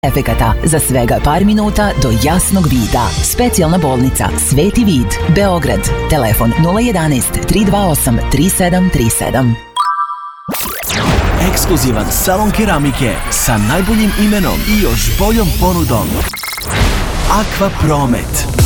efekata za svega par minuta do jasnog vida. Specijalna bolnica Sveti Vid, Beograd. Telefon 011 328 3737. Ekskluzivan salon keramike sa najboljim imenom i još boljom ponudom. Aqua Promet.